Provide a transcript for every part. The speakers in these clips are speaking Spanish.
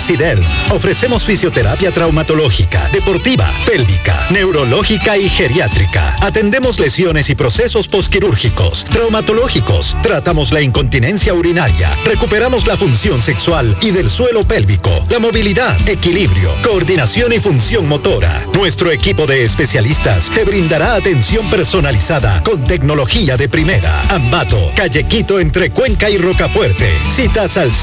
SIDEL. Ofrecemos fisioterapia traumatológica, deportiva, pélvica, neurológica y geriátrica. Atendemos lesiones y procesos posquirúrgicos, traumatológicos. Tratamos la incontinencia urinaria. Recuperamos la función sexual y del suelo pélvico, la movilidad, equilibrio, coordinación y función motora. Nuestro equipo de especialistas te brindará atención personalizada con tecnología de primera. Ambato, Calle Quito entre Cuenca y Rocafuerte. Citas al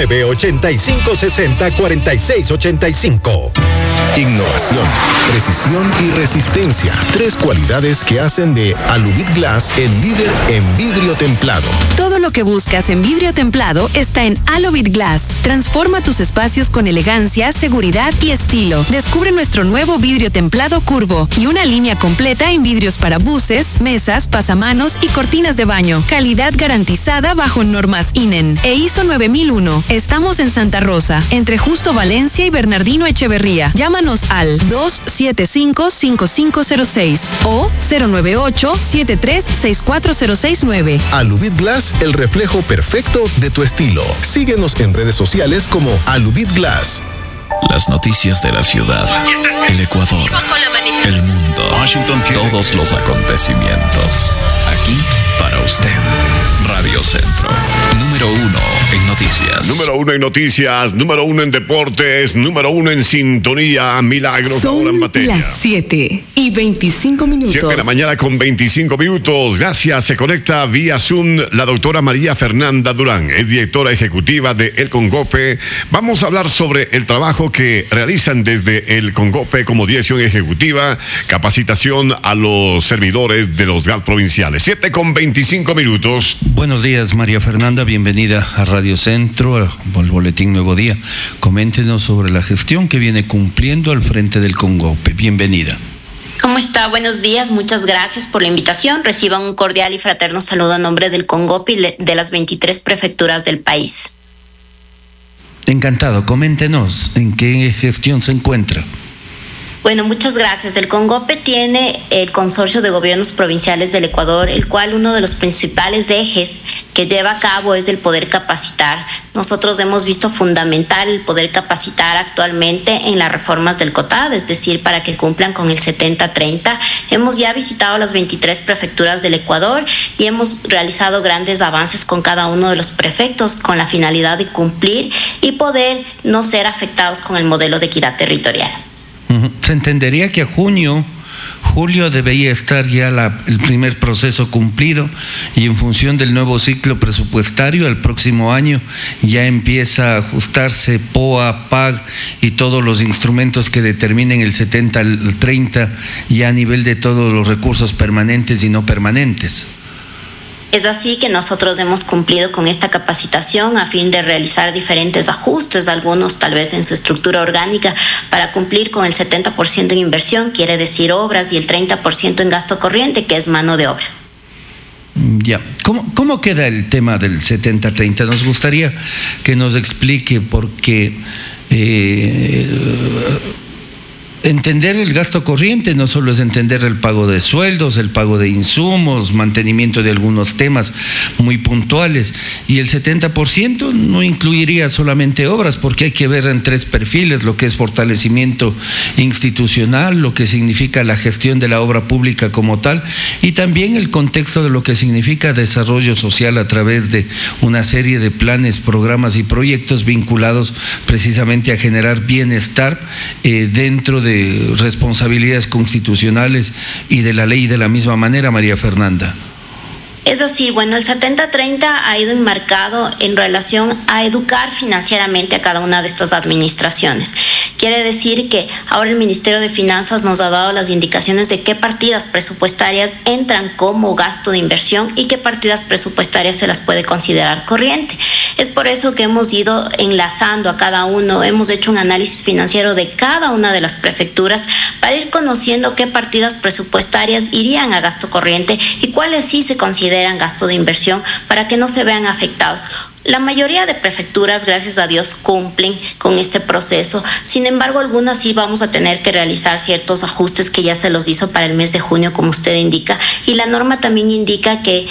09-8560-4685. Innovación, precisión y resistencia. 3 cualidades que hacen de Alubit Glass el líder en vidrio templado. Todo lo que buscas en vidrio templado está en Alubit Glass. Transforma tus espacios con elegancia, seguridad y estilo. Descubre nuestro nuevo vidrio templado curvo y una línea completa en vidrios para buses, mesas, pasamanos y cortinas de baño. Calidad garantizada bajo normas INEN e ISO 9001. Estamos en Santa Rosa, entre Justo Valencia y Bernardino Echeverría. Llámanos al 275-5506 o 098-73640669. Alubit Glass, el reflejo perfecto de tu estilo. Síguenos en redes sociales como Alubit Glass. Las noticias de la ciudad, el Ecuador, el mundo, todos los acontecimientos. Aquí para usted. Radio Centro, número 1 en noticias. Número 1 en noticias, número 1 en deportes, número 1 en sintonía. Milagros. Son las 7:25. 7 de la mañana con 25 minutos. Gracias. Se conecta vía Zoom la doctora María Fernanda Durán. Es directora ejecutiva de El Congope. Vamos a hablar sobre el trabajo que realizan desde El Congope como dirección ejecutiva, capacitación a los servidores de los GAT provinciales. 7 con 25 minutos. Buenos días, María Fernanda, bienvenida a Radio Centro, al Boletín Nuevo Día. Coméntenos sobre la gestión que viene cumpliendo al frente del Congope. Bienvenida. ¿Cómo está? Buenos días, muchas gracias por la invitación. Reciban un cordial y fraterno saludo a nombre del Congope y de las 23 prefecturas del país. Encantado, coméntenos en qué gestión se encuentra. Bueno, muchas gracias. El Congope tiene el Consorcio de Gobiernos Provinciales del Ecuador, el cual uno de los principales ejes que lleva a cabo es el poder capacitar. Nosotros hemos visto fundamental el poder capacitar actualmente en las reformas del COTAD, es decir, para que cumplan con el 70-30. Hemos ya visitado las 23 prefecturas del Ecuador y hemos realizado grandes avances con cada uno de los prefectos con la finalidad de cumplir y poder no ser afectados con el modelo de equidad territorial. Se entendería que a julio debería estar ya el primer proceso cumplido y en función del nuevo ciclo presupuestario el próximo año ya empieza a ajustarse POA, PAG y todos los instrumentos que determinen el 70-30 ya a nivel de todos los recursos permanentes y no permanentes. Es así que nosotros hemos cumplido con esta capacitación a fin de realizar diferentes ajustes, algunos tal vez en su estructura orgánica, para cumplir con el 70% en inversión, quiere decir obras, y el 30% en gasto corriente, que es mano de obra. Ya, ¿cómo queda el tema del 70-30? Nos gustaría que nos explique porque entender el gasto corriente no solo es entender el pago de sueldos, el pago de insumos, mantenimiento de algunos temas muy puntuales, y el 70% no incluiría solamente obras, porque hay que ver en 3 perfiles: lo que es fortalecimiento institucional, lo que significa la gestión de la obra pública como tal, y también el contexto de lo que significa desarrollo social a través de una serie de planes, programas y proyectos vinculados precisamente a generar bienestar dentro de responsabilidades constitucionales y de la ley de la misma manera, María Fernanda. Es así, bueno, el 70-30 ha ido enmarcado en relación a educar financieramente a cada una de estas administraciones. Quiere decir que ahora el Ministerio de Finanzas nos ha dado las indicaciones de qué partidas presupuestarias entran como gasto de inversión y qué partidas presupuestarias se las puede considerar corriente. Es por eso que hemos ido enlazando a cada uno, hemos hecho un análisis financiero de cada una de las prefecturas para ir conociendo qué partidas presupuestarias irían a gasto corriente y cuáles sí se consideran gasto de inversión para que no se vean afectados. La mayoría de prefecturas, gracias a Dios, cumplen con este proceso. Sin embargo, algunas sí vamos a tener que realizar ciertos ajustes que ya se los hizo para el mes de junio, como usted indica. Y la norma también indica que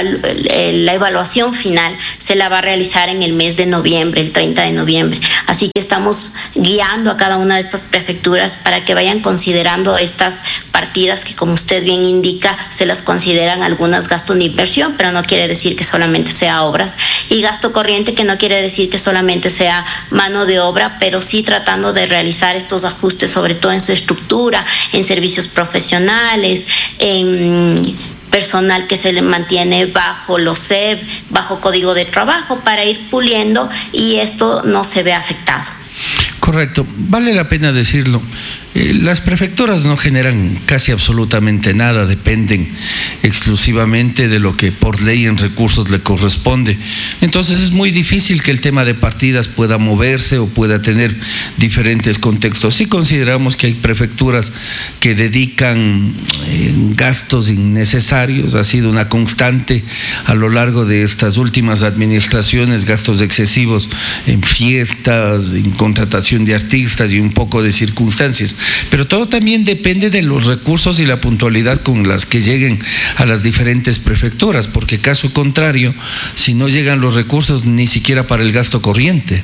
la evaluación final se la va a realizar en el mes de noviembre, el 30 de noviembre. Así que estamos guiando a cada una de estas prefecturas para que vayan considerando estas partidas que, como usted bien indica, se las consideran algunas gastos de inversión, pero no quiere decir que solamente sea obras, y gasto corriente, que no quiere decir que solamente sea mano de obra, pero sí tratando de realizar estos ajustes, sobre todo en su estructura, en servicios profesionales, en personal que se le mantiene bajo los CEP, bajo código de trabajo, para ir puliendo y esto no se ve afectado. Correcto, vale la pena decirlo. Las prefecturas no generan casi absolutamente nada, dependen exclusivamente de lo que por ley en recursos le corresponde. Entonces es muy difícil que el tema de partidas pueda moverse o pueda tener diferentes contextos. Sí consideramos que hay prefecturas que dedican gastos innecesarios, ha sido una constante a lo largo de estas últimas administraciones, gastos excesivos en fiestas, en contratación de artistas y un poco de circunstancias. Pero todo también depende de los recursos y la puntualidad con las que lleguen a las diferentes prefecturas, porque caso contrario, si no llegan los recursos ni siquiera para el gasto corriente.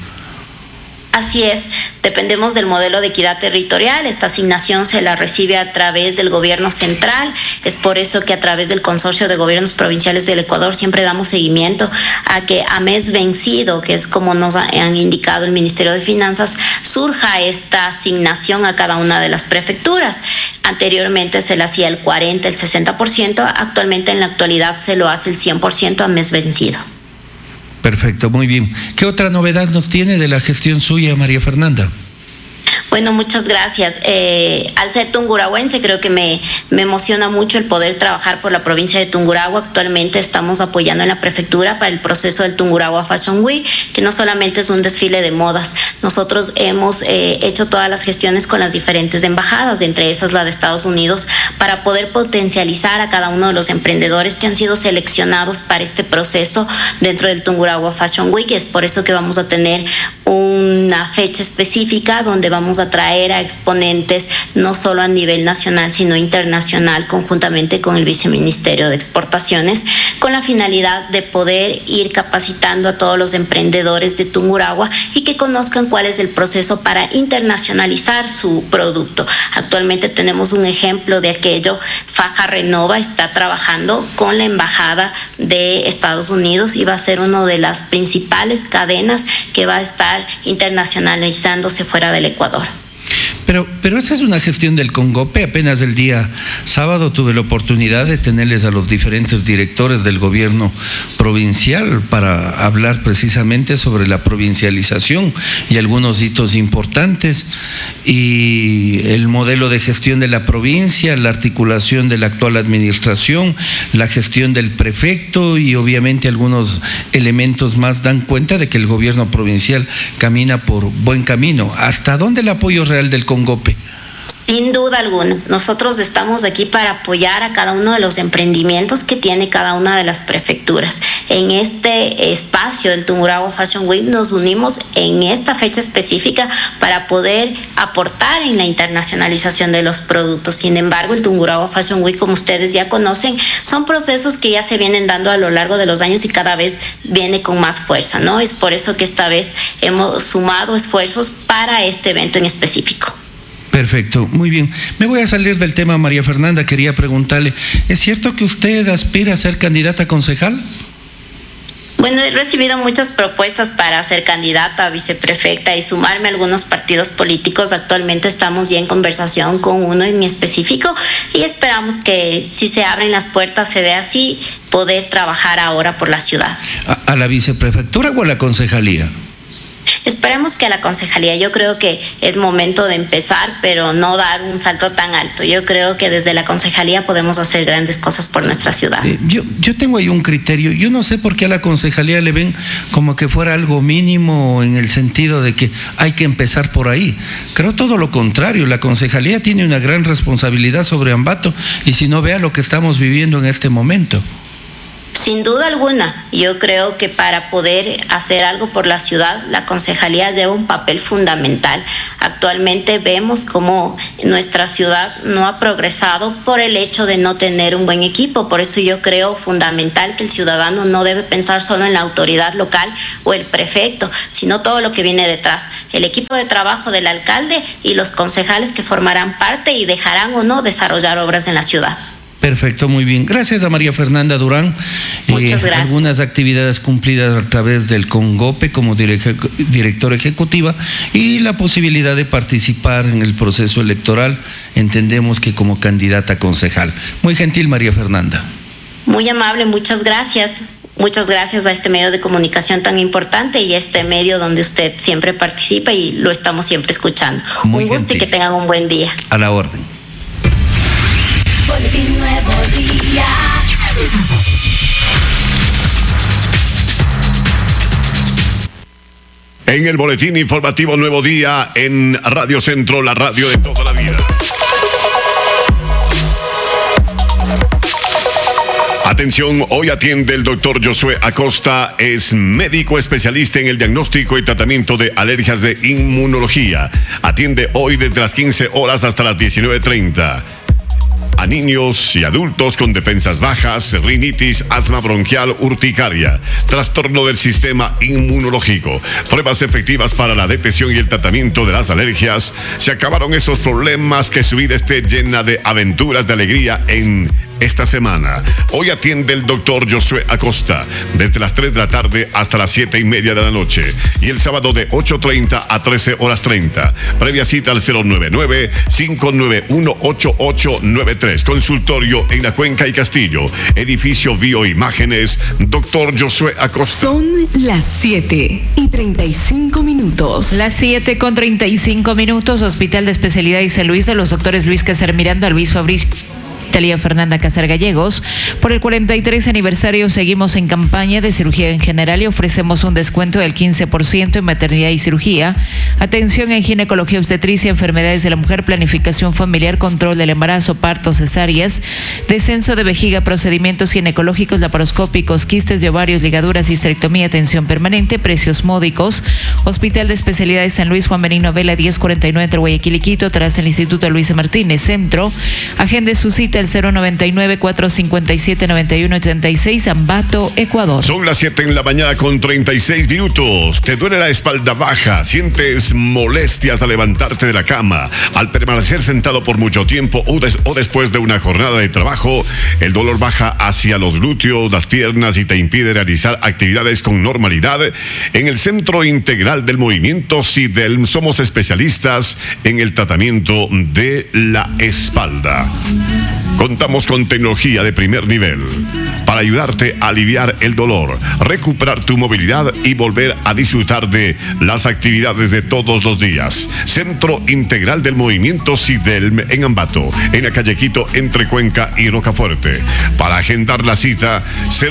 Así es, dependemos del modelo de equidad territorial. Esta asignación se la recibe a través del gobierno central. Es por eso que a través del Consorcio de Gobiernos Provinciales del Ecuador siempre damos seguimiento a que a mes vencido, que es como nos han indicado el Ministerio de Finanzas, surja esta asignación a cada una de las prefecturas. Anteriormente se le hacía el 40%, el 60%, actualmente en la actualidad se lo hace el 100% a mes vencido. Perfecto, muy bien. ¿Qué otra novedad nos tiene de la gestión suya, María Fernanda? Bueno, muchas gracias. Al ser tungurahuense, creo que me emociona mucho el poder trabajar por la provincia de Tungurahua. Actualmente estamos apoyando en la prefectura para el proceso del Tungurahua Fashion Week, que no solamente es un desfile de modas. Nosotros hemos hecho todas las gestiones con las diferentes embajadas, entre esas la de Estados Unidos, para poder potencializar a cada uno de los emprendedores que han sido seleccionados para este proceso dentro del Tungurahua Fashion Week. Es por eso que vamos a tener una fecha específica donde vamos a traer a exponentes no solo a nivel nacional sino internacional, conjuntamente con el Viceministerio de Exportaciones, con la finalidad de poder ir capacitando a todos los emprendedores de Tungurahua y que conozcan cuál es el proceso para internacionalizar su producto. Actualmente tenemos un ejemplo de aquello. Faja Renova está trabajando con la Embajada de Estados Unidos y va a ser una de las principales cadenas que va a estar internacionalizándose fuera del Ecuador. Pero esa es una gestión del CONGOPE. Apenas el día sábado tuve la oportunidad de tenerles a los diferentes directores del gobierno provincial para hablar precisamente sobre la provincialización y algunos hitos importantes y el modelo de gestión de la provincia, la articulación de la actual administración, la gestión del prefecto y obviamente algunos elementos más dan cuenta de que el gobierno provincial camina por buen camino. ¿Hasta dónde el apoyo real del CONGOPE? Sin duda alguna, nosotros estamos aquí para apoyar a cada uno de los emprendimientos que tiene cada una de las prefecturas. En este espacio del Tungurahua Fashion Week nos unimos en esta fecha específica para poder aportar en la internacionalización de los productos. Sin embargo, el Tungurahua Fashion Week, como ustedes ya conocen, son procesos que ya se vienen dando a lo largo de los años y cada vez viene con más fuerza, ¿no? Es por eso que esta vez hemos sumado esfuerzos para este evento en específico. Perfecto, muy bien. Me voy a salir del tema, María Fernanda. Quería preguntarle, ¿es cierto que usted aspira a ser candidata a concejal? Bueno, he recibido muchas propuestas para ser candidata a viceprefecta y sumarme a algunos partidos políticos. Actualmente estamos ya en conversación con uno en específico y esperamos que si se abren las puertas se dé así poder trabajar ahora por la ciudad. ¿A la viceprefectura o a la concejalía? Esperemos que a la concejalía. Yo creo que es momento de empezar, pero no dar un salto tan alto. Yo creo que desde la concejalía podemos hacer grandes cosas por nuestra ciudad. Yo tengo ahí un criterio. Yo no sé por qué a la concejalía le ven como que fuera algo mínimo en el sentido de que hay que empezar por ahí. Creo todo lo contrario. La concejalía tiene una gran responsabilidad sobre Ambato y si no, vea lo que estamos viviendo en este momento. Sin duda alguna, yo creo que para poder hacer algo por la ciudad, la concejalía lleva un papel fundamental. Actualmente vemos cómo nuestra ciudad no ha progresado por el hecho de no tener un buen equipo. Por eso yo creo fundamental que el ciudadano no debe pensar solo en la autoridad local o el prefecto, sino todo lo que viene detrás. El equipo de trabajo del alcalde y los concejales que formarán parte y dejarán o no desarrollar obras en la ciudad. Perfecto, muy bien. Gracias a María Fernanda Durán. Muchas gracias. Algunas actividades cumplidas a través del CONGOPE como directora ejecutiva y la posibilidad de participar en el proceso electoral, entendemos que como candidata concejal. Muy gentil, María Fernanda. Muy amable, muchas gracias. Muchas gracias a este medio de comunicación tan importante y a este medio donde usted siempre participa y lo estamos siempre escuchando. Muy un gusto gentil. y que tengan un buen día. A la orden. Boletín Nuevo Día. En el boletín informativo Nuevo Día en Radio Centro, la radio de toda la vida. Atención, hoy atiende el doctor Josué Acosta, es médico especialista en el diagnóstico y tratamiento de alergias de inmunología. Atiende hoy desde las 15 horas hasta las 19:30. A niños y adultos con defensas bajas, rinitis, asma bronquial, urticaria, trastorno del sistema inmunológico, pruebas efectivas para la detección y el tratamiento de las alergias. Se acabaron esos problemas, que su vida esté llena de aventuras de alegría en esta semana. Hoy atiende el doctor Josué Acosta desde las 3 de la tarde hasta las 7:30 de la noche y el sábado de 8:30 a 13:30. Previa cita al 099-591-8893. Consultorio en la Cuenca y Castillo. Edificio Bioimágenes. Doctor Josué Acosta. Son las 7:35. Las 7:35. Hospital de Especialidades San Luis de los doctores Luis Cácer Miranda, Luis Fabricio Talía Fernanda Cácer Gallegos. Por el 43 aniversario seguimos en campaña de cirugía en general y ofrecemos un descuento del 15% en maternidad y cirugía, atención en ginecología, obstetricia, enfermedades de la mujer, planificación familiar, control del embarazo, partos, cesáreas, descenso de vejiga, procedimientos ginecológicos, laparoscópicos, quistes de ovarios, ligaduras, histerectomía, atención permanente, precios módicos. Hospital de Especialidades San Luis, Juan Benigno Vela 1049 entre Guayaquil y Quito, tras el Instituto Luis Martínez Centro. Agende su cita el 099-457-9186, Ambato, Ecuador. Son las 7 en la mañana con 36 minutos. ¿Te duele la espalda baja? ¿Sientes molestias al levantarte de la cama? Al permanecer sentado por mucho tiempo o después de una jornada de trabajo, el dolor baja hacia los glúteos, las piernas y te impide realizar actividades con normalidad. En el Centro Integral del Movimiento SIDELM somos especialistas en el tratamiento de la espalda. Contamos con tecnología de primer nivel para ayudarte a aliviar el dolor, recuperar tu movilidad y volver a disfrutar de las actividades de todos los días. Centro Integral del Movimiento SIDELM en Ambato, en la calle Quito, entre Cuenca y Rocafuerte. Para agendar la cita,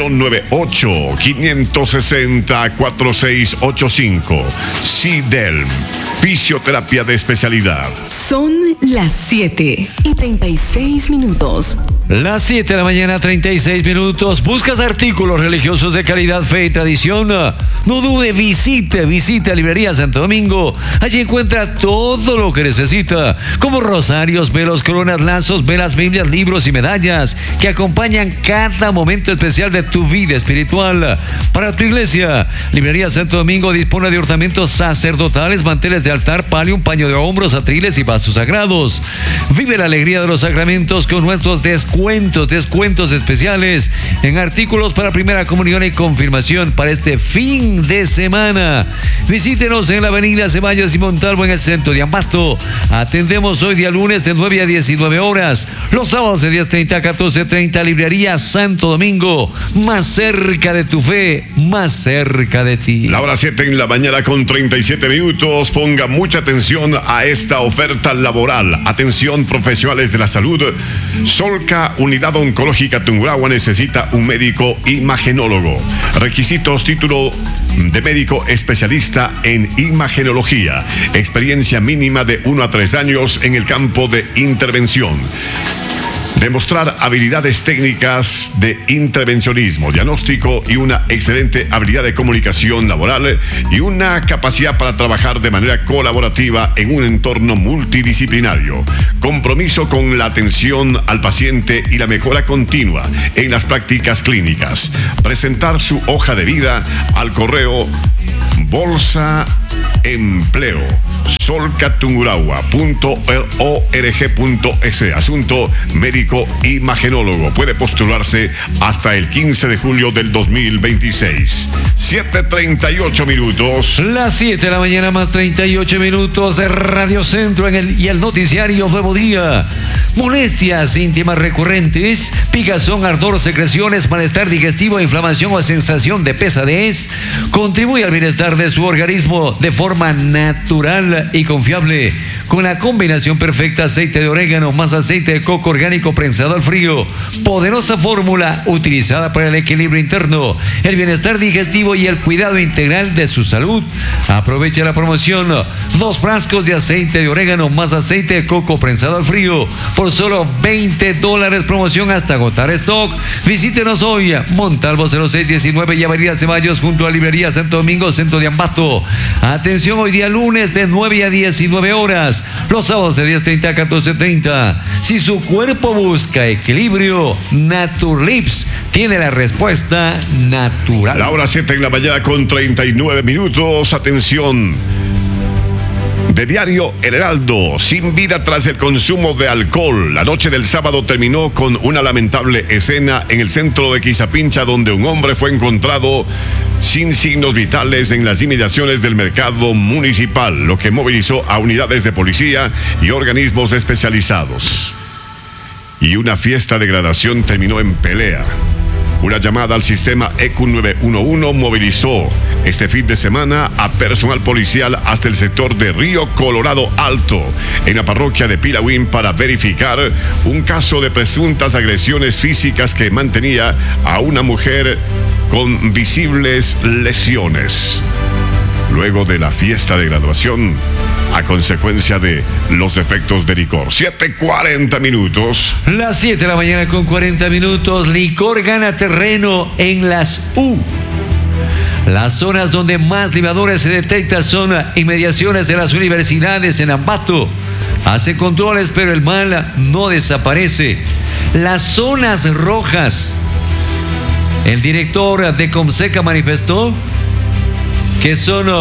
098-560-4685. SIDELM, fisioterapia de especialidad. Son las 7:36. Las 7 de la mañana, 36 minutos. ¿Buscas artículos religiosos de calidad, fe y tradición? No dude, visite Librería Santo Domingo. Allí encuentra todo lo que necesita, como rosarios, velos, coronas, lazos, velas, Biblias, libros y medallas que acompañan cada momento especial de tu vida espiritual. Para tu iglesia, Librería Santo Domingo dispone de ornamentos sacerdotales, manteles de altar, palio, un paño de hombros, atriles y vasos sagrados. Vive la alegría de los sacramentos con nuestros descuentos especiales en artículos para primera comunión y confirmación para este fin de semana. Visítenos en la avenida Ceballos y Montalvo en el centro de Ambato. Atendemos hoy día lunes de 9 a 19 horas, los sábados de 10:30 a 14:30. Librería Santo Domingo, más cerca de tu fe, más cerca de ti. La hora 7 en la mañana con 37 minutos. Ponga mucha atención a esta oferta laboral. Atención, profesionales de la salud. Solca Unidad Oncológica Tungurahua necesita un médico imagenólogo. Requisitos: título de médico especialista en imagenología, experiencia mínima de 1 a 3 años en el campo de intervención. demostrar habilidades técnicas de intervencionismo, diagnóstico y una excelente habilidad de comunicación laboral y una capacidad para trabajar de manera colaborativa en un entorno multidisciplinario. Compromiso con la atención al paciente y la mejora continua en las prácticas clínicas. Presentar su hoja de vida al correo bolsaempleo.solcatungurahua.org.es. Asunto médico imagenólogo. Puede postularse hasta el 15 de julio del 2026. 7:38 minutos. Las 7 de la mañana más 38 minutos. Radio Centro y el noticiario Nuevo Día. Molestias íntimas recurrentes, picazón, ardor, secreciones, malestar digestivo, inflamación o sensación de pesadez. Contribuye al bienestar de su organismo de forma natural y confiable con la combinación perfecta aceite de orégano más aceite de coco orgánico prensado al frío. Poderosa fórmula utilizada para el equilibrio interno, el bienestar digestivo y el cuidado integral de su salud. Aprovecha la promoción: 2 frascos de aceite de orégano más aceite de coco prensado al frío por solo $20. Promoción hasta agotar stock. Visítenos hoy, Montalvo 0619 y Avenida Ceballos junto a Librería Santo Domingo, centro de Ambato. Atención, hoy día lunes de 9 a 19 horas. Los sábados de 10:30 a 14:30. Si su cuerpo busca equilibrio, Naturlips tiene la respuesta natural. La hora 7 en la mañana con 39 minutos. Atención. De diario El Heraldo, sin vida tras el consumo de alcohol. La noche del sábado terminó con una lamentable escena en el centro de Quizapincha, donde un hombre fue encontrado sin signos vitales en las inmediaciones del mercado municipal, lo que movilizó a unidades de policía y organismos especializados. Y una fiesta de graduación terminó en pelea. Una llamada al sistema EQ 911 movilizó este fin de semana a personal policial hasta el sector de Río Colorado Alto, en la parroquia de Pilawin, para verificar un caso de presuntas agresiones físicas que mantenía a una mujer con visibles lesiones. Luego de la fiesta de graduación, a consecuencia de los efectos de licor. 7:40 minutos. Las 7 de la mañana con 40 minutos. Licor gana terreno en las U. Las zonas donde más libadores se detectan son inmediaciones de las universidades en Ambato. Hace controles, pero el mal no desaparece. Las zonas rojas. El director de Comseca manifestó que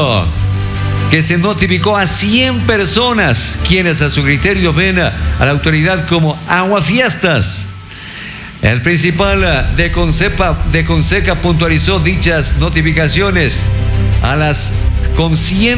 se notificó a 100 personas quienes a su criterio ven a la autoridad como aguafiestas. El principal de Conseca puntualizó dichas notificaciones con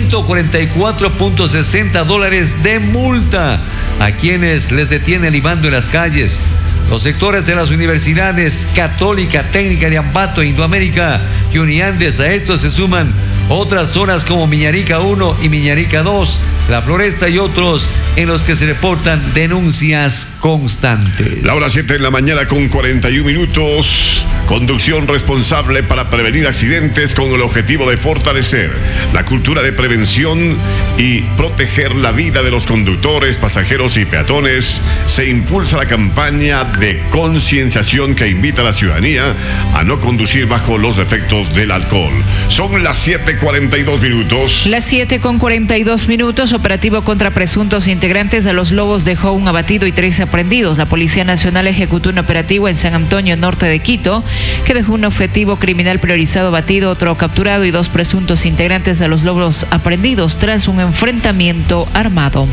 $144.60 de multa a quienes les detiene libando en las calles. Los sectores de las universidades Católica, Técnica de Ambato e Indoamérica y Uniandes. A esto se suman otras zonas como Miñarica 1 y Miñarica 2, La Floresta y otros en los que se reportan denuncias constantes. La hora 7 en la mañana con 41 minutos. Conducción responsable para prevenir accidentes con el objetivo de fortalecer la cultura de prevención y proteger la vida de los conductores, pasajeros y peatones. Se impulsa la campaña de concienciación que invita a la ciudadanía a no conducir bajo los efectos del alcohol. Son las 7:42 minutos. Las 7:42 minutos. Operativo contra presuntos integrantes de los Lobos dejó un abatido y 3 aprendidos. La Policía Nacional ejecutó un operativo en San Antonio, norte de Quito, que dejó un objetivo criminal priorizado abatido, otro capturado y 2 presuntos integrantes de los Lobos aprendidos tras un enfrentamiento armado.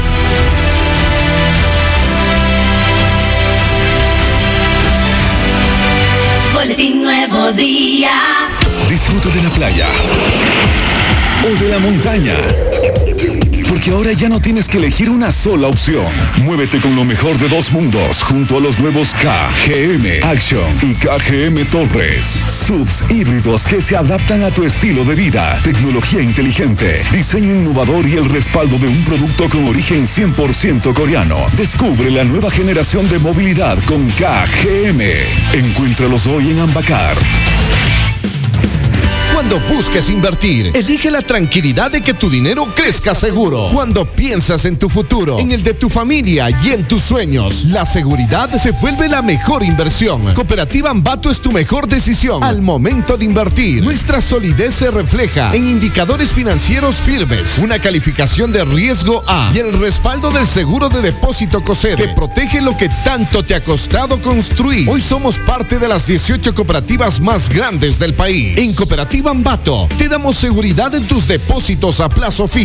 Boletín Nuevo Día. Disfruta de la playa o de la montaña, porque ahora ya no tienes que elegir una sola opción. Muévete con lo mejor de 2 mundos junto a los nuevos KGM Action y KGM Torres. Subs híbridos que se adaptan a tu estilo de vida. Tecnología inteligente, diseño innovador y el respaldo de un producto con origen 100% coreano. Descubre la nueva generación de movilidad con KGM. Encuéntralos hoy en Ambacar. Cuando busques invertir, elige la tranquilidad de que tu dinero crezca seguro. Cuando piensas en tu futuro, en el de tu familia y en tus sueños, la seguridad se vuelve la mejor inversión. Cooperativa Ambato es tu mejor decisión al momento de invertir. Nuestra solidez se refleja en indicadores financieros firmes, una calificación de riesgo A y el respaldo del seguro de depósito COSEDE que protege lo que tanto te ha costado construir. Hoy somos parte de las 18 cooperativas más grandes del país. En Cooperativa Ambato te damos seguridad en tus depósitos a plazo fijo.